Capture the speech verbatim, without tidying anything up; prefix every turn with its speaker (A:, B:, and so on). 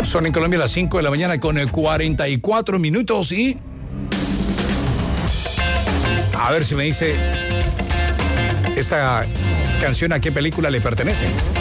A: Son en Colombia las cinco de la mañana con cuarenta y cuatro minutos y... A ver si me dice esta canción a qué película le pertenece.